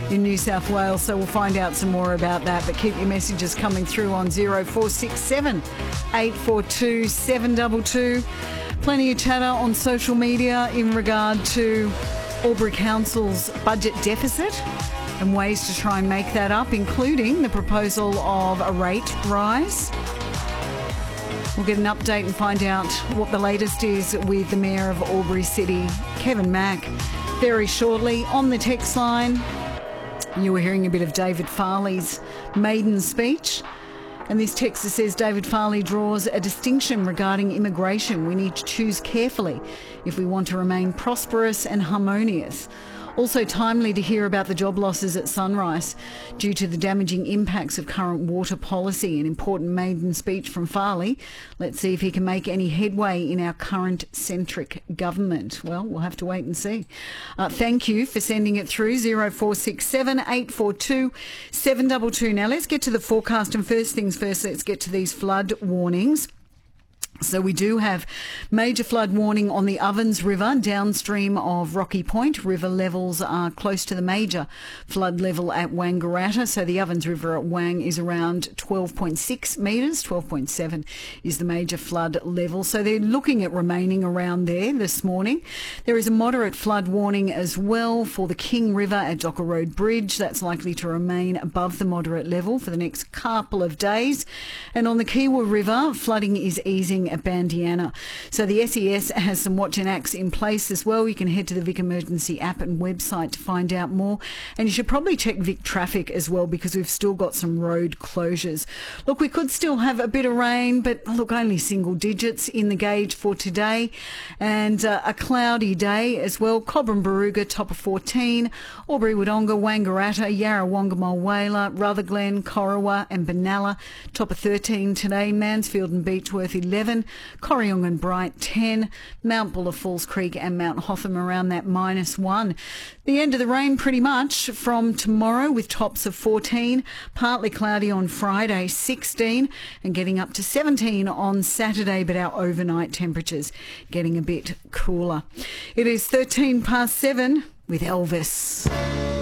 in New South Wales, so we'll find out some more about that. But keep your messages coming through on 0467 842 722. Plenty of chatter on social media in regard to Albury Council's budget deficit and ways to try and make that up, including the proposal of a rate rise. We'll get an update and find out what the latest is with the Mayor of Albury City, Kevin Mack, very shortly. On the text line, you were hearing a bit of David Farley's maiden speech. And this texter says David Farley draws a distinction regarding immigration. We need to choose carefully if we want to remain prosperous and harmonious. Also timely to hear about the job losses at Sunrise due to the damaging impacts of current water policy. An important maiden speech from Farley. Let's see if he can make any headway in our current centric government. Well, we'll have to wait and see. Thank you for sending it through 0467 842 722. Now let's get to the forecast, and first things first, let's get to these flood warnings. So we do have major flood warning on the Ovens River downstream of Rocky Point. River levels are close to the major flood level at Wangaratta. So the Ovens River at Wang is around 12.6 metres. 12.7 is the major flood level. So they're looking at remaining around there this morning. There is a moderate flood warning as well for the King River at Docker Road Bridge. That's likely to remain above the moderate level for the next couple of days. And on the Kiewa River, flooding is easing at Bandiana. So the SES has some watch and acts in place as well. You can head to the Vic Emergency app and website to find out more. And you should probably check Vic Traffic as well, because we've still got some road closures. Look, we could still have a bit of rain, but look, only single digits in the gauge for today. And a cloudy day as well. Cobram Barooga, top of 14. Albury Wodonga, Wangaratta, Yarrawonga, Mulwala, Rutherglen, Corowa and Benalla, top of 13 today. Mansfield and Beechworth, 11. Corryong and Bright, 10. Mount Buller, Falls Creek and Mount Hotham around that -1. The end of the rain pretty much from tomorrow, with tops of 14. Partly cloudy on Friday, 16, and getting up to 17 on Saturday, but our overnight temperatures getting a bit cooler. It is 13 past 7 with Elvis.